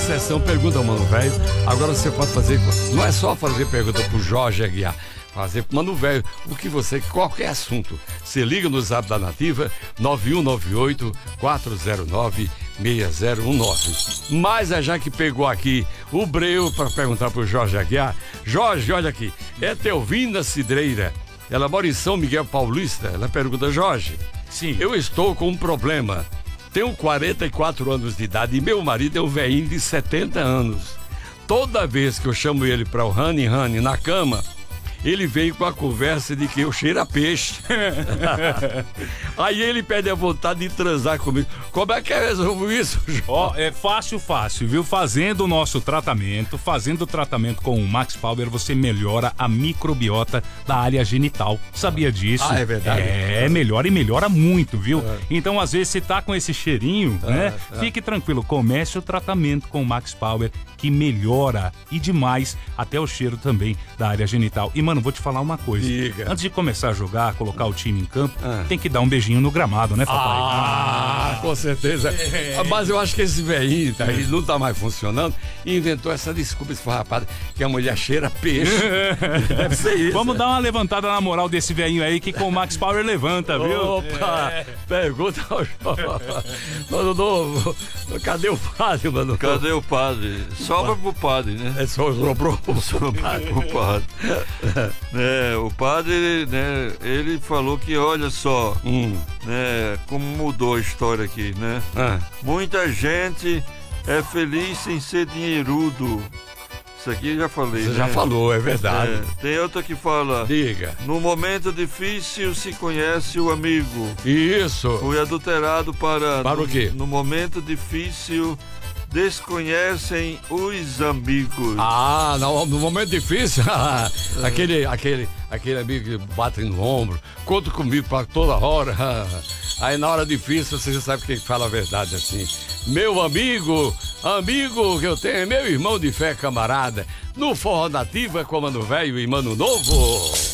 sessão Pergunta ao Mano Velho. Agora você pode fazer, não é só fazer pergunta pro Jorge Aguiar, fazer pro Mano Velho o que você, qualquer assunto. Você liga no Zap da Nativa 9198-409-6019. Mas a já que pegou aqui o breu para perguntar pro Jorge Aguiar. Jorge, olha aqui, é Teovina Cidreira. Ela mora em São Miguel Paulista. Ela pergunta: Jorge, sim, eu estou com um problema. Tenho 44 anos de idade e meu marido é um velhinho de 70 anos. Toda vez que eu chamo ele para o honey na cama, ele vem com a conversa de que eu cheiro a peixe. Aí ele pede a vontade de transar comigo. Como é que eu resolvo isso, Jorge? Ó, é fácil, viu? Fazendo o nosso tratamento, fazendo o tratamento com o Max Power, você melhora a microbiota da área genital. Sabia disso? Ah, é verdade? É, melhora e melhora muito, viu? Então, às vezes, você tá com esse cheirinho, né? Fique tranquilo, comece o tratamento com o Max Power, que melhora e demais até o cheiro também da área genital. E, mano, vou te falar uma coisa. Diga. Antes de começar a jogar, colocar o time em campo, tem que dar um beijinho no gramado, né, papai? Ah, com certeza. Mas eu acho que esse velhinho aí não tá mais funcionando e inventou essa desculpa esfarrapada que a mulher cheira peixe. Deve ser isso. Vamos dar uma levantada na moral desse velhinho aí que com o Max Power levanta, viu? Opa! Pergunta ao Jorge. Mano Novo, cadê o padre, mano? Cadê o padre? Sobra pro padre, né? É só sobrou. Sobra pro padre. O padre, né, ele falou que, olha só, né, como mudou a história aqui, né? Muita gente é feliz sem ser dinheirudo. Isso aqui eu já falei, Você né? já falou, é verdade. Tem outra que fala: diga. No momento difícil se conhece o amigo. Isso. Foi adulterado para o quê? No momento difícil desconhecem os amigos. Ah, no momento difícil, aquele amigo que bate no ombro, conta comigo para toda hora. Aí na hora difícil você já sabe quem fala a verdade assim. Meu amigo que eu tenho é meu irmão de fé, camarada. No Forró Nativa, com Mano Velho e Mano Novo.